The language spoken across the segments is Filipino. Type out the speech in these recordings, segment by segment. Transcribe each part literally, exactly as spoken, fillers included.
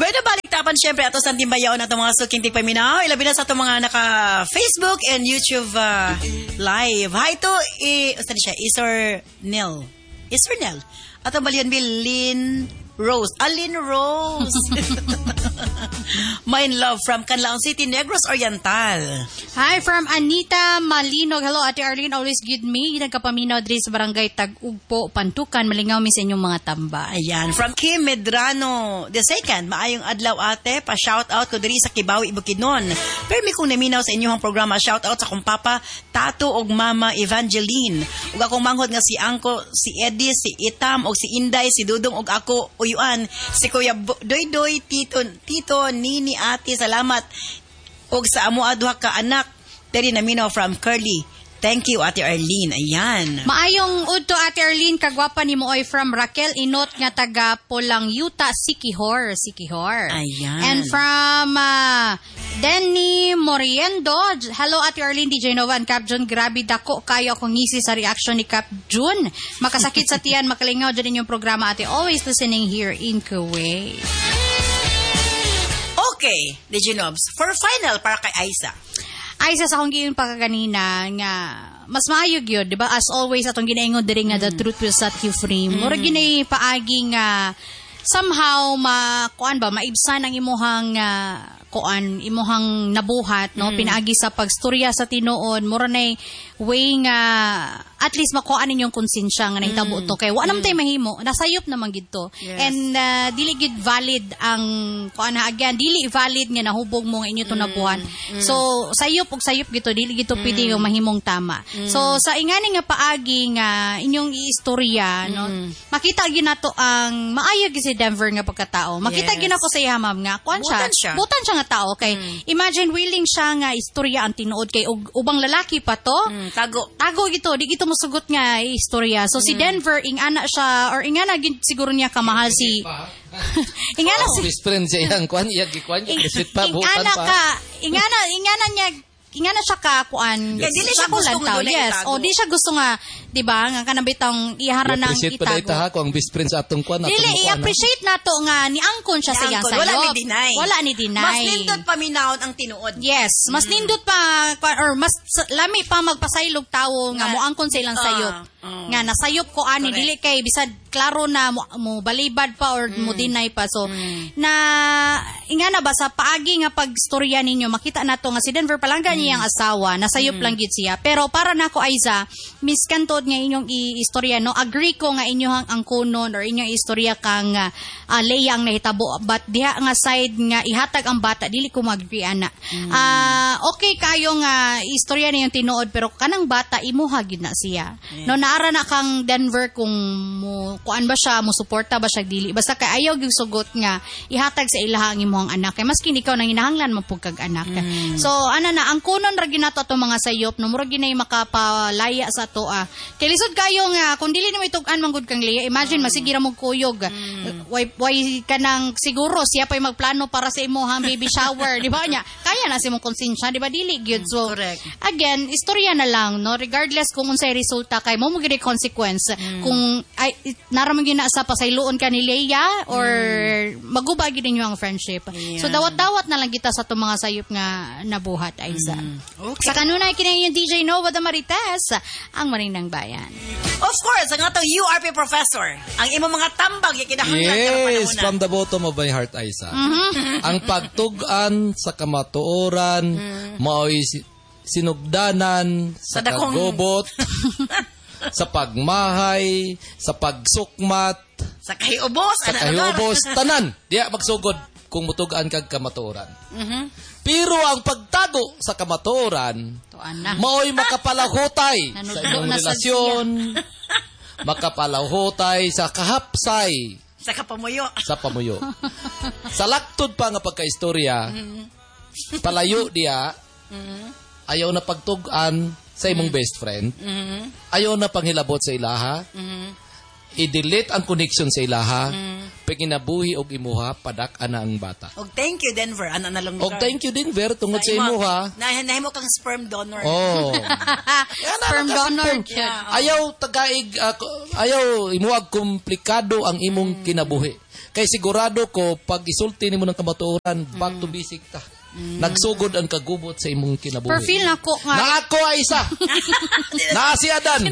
Bueno, baliktapan syempre ato sa timbayaw na itong mga suking tigpaminaw. Ilabi na sa itong mga naka-Facebook and YouTube uh, live. Hi to, i, saan siya? Isor Nel. Isor Nel. At ang balian Lynn Rose. Alin Rose. My love from Canlaon City, Negros Oriental. Hi, from Anita Malinog. Hello, Ate Arlene. Always good me. Nagkapaminaw diri sa barangay Tag-Ugpo, Pantukan. Malingaw mi sa inyong mga tamba. Ayan. From Kim Medrano. The second, maayong adlaw ate. Pa-shout out ko diri sa Kibawi, Bukidnon. Pero may kong naminaw sa inyong programa. Shout out sa kong papa, Tato og Mama Evangeline. Ug akong manghod nga si Angko, si Eddie, si Itam, og si Inday, si Dudong og ako, uyuan. Si Kuya Doy Doy, Tito, Tito, Nini, Ate, salamat. Og sa amo adwa ka anak. Diri naminaw from Curly. Thank you, Ate Arlene. Ayan. Maayong udto, Ate Arlene. Kagwapa ni mo oy from Raquel Inot nga taga Pulang Yuta, Sikihor. Sikihor. Ayan. And from uh, Denny Moriendo. Hello, Ate Arlene, D J Nova and Cap Jun. Grabe dako kayo akong ngisi sa reaction ni Cap Jun. Makasakit sa tiyan, makalingaw dyan yung programa, Ate. Always listening here in Kuwait. Okay, D J Nobs. For final, para kay Aiza. Aiza, sa akong giyon pa kaganina, nga, mas maayog yun, di ba? As always, atong ginaingon diri nga, mm. the truth will set you free. Mm. Mura ginay paagi nga, somehow, ma, kuan ba, maibsan ang imuhang, uh, kuan, imuhang nabuhat, no? Mm. Pinaagi sa pagstorya sa tinuod, mura na way nga, at least makuhaan ninyong konsensya nga nahitabo mm. to. Kaya wala naman tayo mahimo, nasayop naman gito. Yes. And uh, dili gid valid ang, kuan na again, dili valid nga nahubog mo nga inyo to mm. nabuhan. Mm. So, sayop og sayop gito, dili gito mm. pwede nga mahimong tama. Mm. So, sa ingani nga paagi nga inyong iistorya, mm. no? Makita gyud nato ang maayog si Denver nga pagkatao. Makita yes. gyud ako sa iya, ma'am, nga kuan siya. Butan siya. Butan siya nga tao kay mm. imagine willing siya nga istorya ang tinuod kay ug, ubang lalaki pa to. Mm. Tago. Tago gito, di gito musugot nga istorya. So mm. si Denver ingana siya or ingana gid siguro niya kamahal si ingana oh, si best friend siya yang kuan iya gikuan sweet pa butan ingana pa. Ka, ingana ingana niya ingana siya ka kuan. Kaya dili siya gusto nga yes. O di siya gusto nga, di ba, nga kanabitang ihara nang itago. I-appreciate pa ita ha kung ang best friend sa atong kuan. Dili, i-appreciate nato nga ni angkon siya sa iyang sayop. Wala ni deny. Wala ni deny. Mas nindot paminahon ang tinuod. Yes, mas mm. nindot pa, or mas lami pa magpasaylog tawo nga mo angkon sa ilang sayop. Uh, uh, nga nasayop ko ani, dili kay bisad klaro na mo, mo balibad pa or mm. mo deny pa. So, mm. na, ingana ba sa paagi nga pagstorya ninyo, makita nato nga si Denver palangga mm. niyang asawa, nasayop mm. lang gid siya. Pero para nako Aiza, miskantod nga inyong i-istorya, no? Agree ko nga inyong angkunon or inyong istorya kang uh, uh, layang nahitabo, but diha nga side nga ihatag ang bata, dili ko mag-agree ana. Mm. Uh, okay kayo nga istorya na yung tinuod, pero kanang bata, imuha gid na siya. Yeah. No, naara na kang Denver kung mo, kuan ba siya, mo suporta ba siya, dili. Basta kay ayaw gyud sugot nga ihatag sa ilaha ang imong anak. Kay maski ikaw nang hinahanglan mo pug kag anak. Mm. So ana na ang kunon ra ginato ato mga sayop, no mura ginay makapalaya sa to ah. Kay lisod kayo nga kung dili nimo itugan manggod kang liya, imagine mm. masigira mo kuyog. Mm. Way way kanang siguro siya pay magplano para sa imong baby shower, di ba nya? Kaya na si mong konsensya, di ba dili gyud. So correct. Again, istorya na lang, no, regardless kung unsay resulta kay mo mo gid consequence. Mm. Kung ay naramang gyud na sa pasayloon ka ni Leia or mm. maguba gyud ninyo ang friendship. Yeah. So dawat-dawat na lang kita sa to mga sayop nga nabuhat Aiza. Mm. Okay. Sa kanunay kini yung D J Nova da Marites, ang Marinang Bayan. Of course, ang atong U R P professor, ang imong mga tambag yung kinahanglan yes, from the bottom of my heart, Aiza. Mm-hmm. Ang pagtugan sa kamatuoran, mm. mao'y sinugdanan, sa, sa kagobot, sa pagmahay, sa pagsukmat, sa kahiubos, sa kahiubos, tanan, diya magsugod kung mutugaan kag kamatuoran. Mm-hmm. Pero ang pagtago sa kamatuoran, mao'y makapalahutay sa inyong relasyon, makapalahutay sa kahapsay, sa kapamuyo, sa pamuyo. Sa laktod pa nga pagkaistorya, mm-hmm. palayo diya, mm-hmm. ayaw na pagtugan sa imong mm-hmm. best friend, mm-hmm. ayaw na panghilabot sa ilaha, mm-hmm. i-delete ang connection sa ilaha, mm. paginabuhi og imuha, padak ana ang bata. Og thank you, Denver. Ano na lang og thank you, Denver, tungod sa imuha. Nahimo kang sperm donor. Oh. Sperm donor. Yeah, oh. Ayaw tagaig, uh, ayaw imuha komplikado ang imong mm. kinabuhi. Kay sigurado ko, pag isulti nimo ng kamatuoran, back to basic ta. Mm. Nagsugod ang kagubot sa imong kinabuhi. Per feel na ko nga. Na ako ay isa. Na si Adan.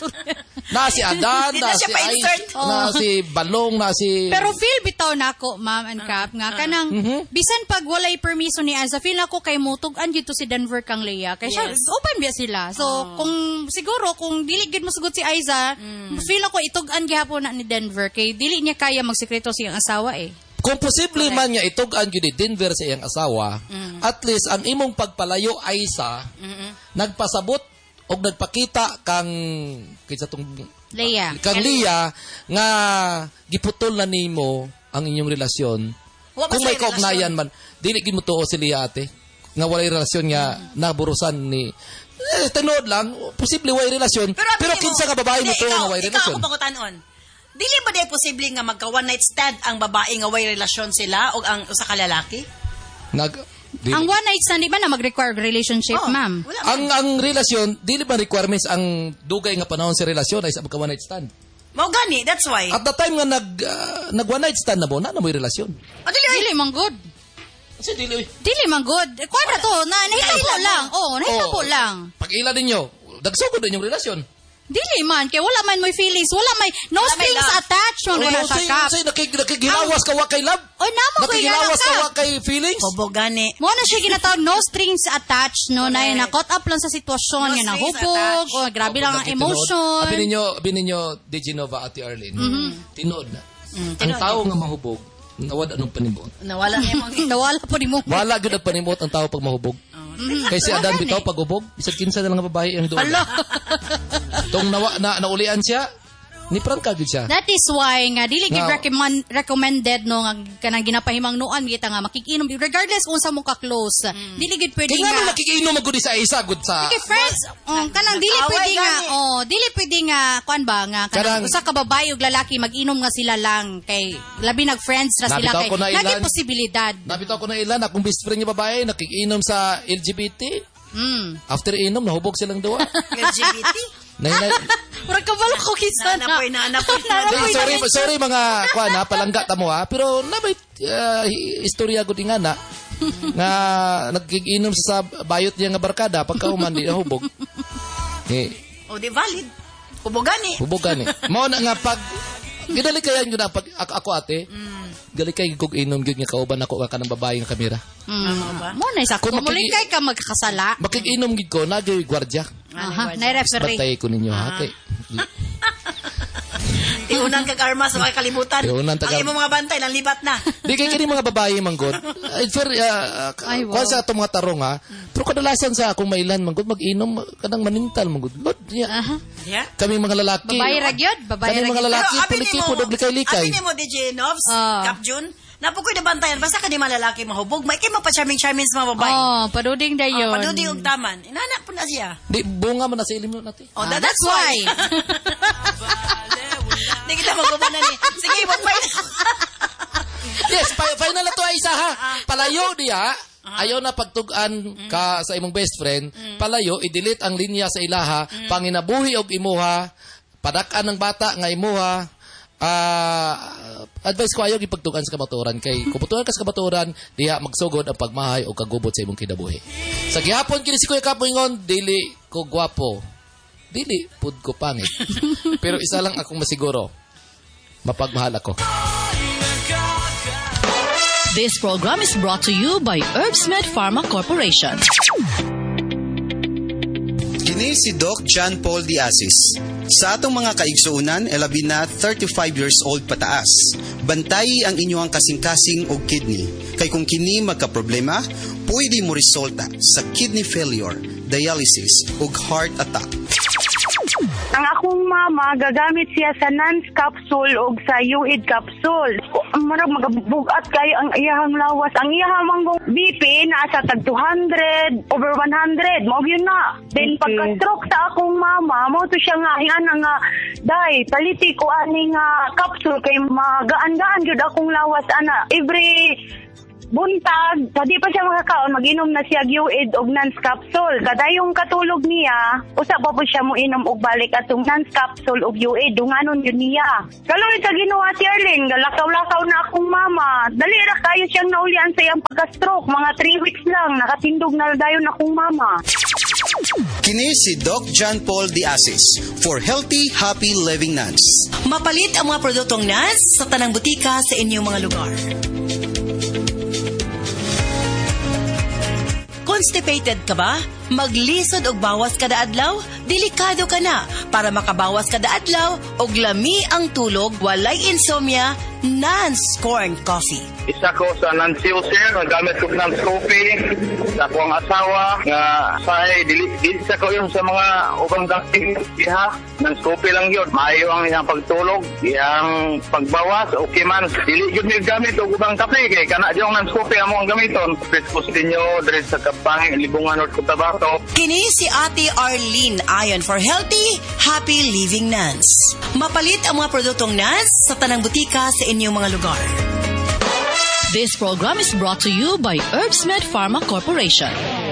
Na si Adan, na si Ay, na si Balong, na si... Pero feel bitaw na ako, ma'am and Cap, nga kanang, uh-huh. bisan pag walay permiso ni Aiza, feel ako kay mutugan dito si Denver kang Leia. Kaya siya, yes. open biya sila. So, oh. kung siguro, kung dili gid masugot si Aiza, mm. feel ako itugan gihapon na ni Denver, kay dili niya kaya magsekreto sa iyang asawa eh. Kung posible man niya itugan yun ni Denver sa iyang asawa, mm. at least ang imong pagpalayo ay sa mm-hmm. nagpasabot o nagpakita kang kaysa tong Leia. Kang Leia nga giputol na nimo ang inyong relasyon. Kung may kaugnayan man, dili gid mo tuo si Leia ate nga walay relasyon nga mm. naburusan ni eh, tinood lang, posible way relasyon, pero, pero kinsa ka babae mo tuo nga way relasyon. Ikaw ako pangutanon. Dili ba day posible nga magka one night stand ang babae nga way relasyon sila o ang usa ka lalaki? Nag dili. Ang one night stand di ba na mag-require relationship, oh, ma'am? Ang ang relasyon dili ba requirements ang dugay nga panahon sa relasyon ay sa magka one night stand. Mao gani, that's why. At the time nga nag uh, nag one night stand na mo na na mo'y relasyon. Oh, dili, dili man good. Kasi dili. Dili man good. Eh, kuan na to, na nahitabo lang. Oh, nahitabo oh, lang. Pag-ila ninyo, dagsugod din yung relasyon. Dili man, kay wala man may feelings, wala may, no wala strings attached, no, wala sa kap. Say, nakigilawas ka wa kay love? O, namo ko yan nakigilawas ka wa kay feelings? Obo, gani. Mo na siya ginatawag, no strings attached, no, na na-caught up lang sa sitwasyon, no, na hubog, o, grabe lang ang emotion. Abi ninyo, abi ninyo, D J Nova, Ate Arlene, mm-hmm. tinood na. Mm, ang tao nga mahubog, nawala anong panimot. Nawala na yung Nawala po ni mo. Wala gud ang panimot ang tao pag mahubog. Mm-hmm. Kasi Adan bitaw pag ubog, bisag kinsa na lang nga babae ang doon. Hala. Tong nawa na naulian siya, ni prank ka gud siya. That is why nga dili gid recommend recommended no nga kanang ginapahimang nuan kita nga makikinom regardless kung sa mo ka close. Mm. Dili gid pwede nga. Kaya nga nakikinom magud sa isa gud sa. Okay, friends, um, kanang dili pwede nga, oh, dili pwede nga kuan ba nga kanang usa ka babae ug lalaki mag-inom nga sila lang kay labi nag friends ra sila kay nagay posibilidad. Nabitaw ko na ilan akong best friend nga babae nakikinom sa L G B T. Mm. After inom nahubog silang duwa. L G B T. Nay nay. Murag kabalo ko kisa na. Napoy na napoy. Sorry, sorry mga kuan ha, palangga ta mo ha, pero nabay uh, istorya gud nga na nga nagkiginom sa bayot niya nga barkada pagka human di nahubog. Eh. Oh, di valid. Hubogani. Hubogani. Mao na nga pag gidali kayan yun na pag ako, ako ate. Mm. Gali kay kog inom gyud nga kauban ako ka kanang babae nga kamera. Mm. Mo na isa ko mulikay ka magkakasala. Makikinom gid ko na gyud gwardiya. Aha, na-referee. Batay ko ninyo ha kay. Tiunan kag armas sa kalibutan. Ang imong mga bantay nang libat na. Di kay kini mga babae manggod. Uh, for uh, uh, wow. Sa atong mga tarong ha. Pero kadalasan sa akong mailan manggod mag-inom kanang manintal manggod. Lord, yeah. Uh-huh. Yeah. Kami mga lalaki. Babae ra gyud, babae ra. Kami mga lalaki pulikipo doble kay likay. Abi nimo D J Novs, Cap June. Napukoy na bantayan basta kani mga lalaki mahubog. May kay mapa-charming charming sa mga babae. Oh, paduding dayon. Oh, paduding og taman. Inanak po na siya. Di bunga man na sa ilim natin. Oh, that, that's why. Di kita magubanan ni. Sige, magpay. Yes, final na to ay isa ha. Palayo diya. Ayaw na pagtugan ka sa imong best friend. Palayo, i-delete ang linya sa ilaha. Panginabuhi og imuha. Padak-an ng bata nga imuha. Uh, advice ko ayaw ipagtugan sa kabaturan kay kuputuhan ka sa kabaturan diha magsugod ang pagmahay o kagubot sa imong kinabuhi. Sa gihapon kini si Kuya Kapoingon dili ko gwapo, dili pud ko pangit. Pero isa lang akong masiguro, mapagmahal ako. This program is brought to you by Herbsmed Pharma Corporation. Kini si Doc John Paul Diasis. Sa atong mga kaigsuunan, elabi na thirty-five years old pataas. Bantayi ang inyong kasing-kasing o kidney. Kay kung kini magka-problema, pwede mo resulta sa kidney failure, dialysis o heart attack. Ang akong mama, gagamit siya sa N A N S capsule o sa U I D capsule. Marag magabugat kayo ang iyahang lawas. Ang iyahang manggong B P nasa tag two hundred, over one hundred. Mao yun na. Then okay. Pagka-stroke sa akong mama, mo to siya nga, ana nga, day, paliti ko ani nga capsule kay magaan-gaan yun akong lawas, ana. Every buntag, pwede pa siya makakaon, mag-inom na siya giuid og Nance capsule. Kada yung katulog niya, usa pa po siya mo inom og balik atong Nance capsule og giuid, dunganon yun niya. Kaloy sa ginawa si Arlene, galakaw-lakaw na akong mama. Dali ra kayo siyang naulian sa iyang pagka-stroke, mga three weeks lang, nakatindog na dayon akong mama. Kini si Doc John Paul Diasis for Healthy, Happy Living Nance. Mapalit ang mga produktong Nance sa tanang butika sa inyong mga lugar. Constipated ka ba? Maglisod og bawas kada adlaw? Delikado ka na. Para makabawas kada adlaw og lami ang tulog, walay insomnia, Nance Corn Coffee. Isa ko sa Nancy User, nagamit ko ng Scoopy sa akong asawa nga sa dili sa ko yung sa mga ubang dating iha ng Scoopy lang yun. Maayo ang iyang pagtulog, iyang pagbawas, okay man. Dili yun yung gamit o ubang kape kay kana yung ng Scoopy amo ang gamiton. Prescos ninyo, dres sa Kapang, Libungan or Cotabato. Kini si Ate Arlene ayon for Healthy, Happy Living Nance. Mapalit ang mga produktong Nance sa tanang butika sa inyong mga lugar. This program is brought to you by Herbsmed Pharma Corporation.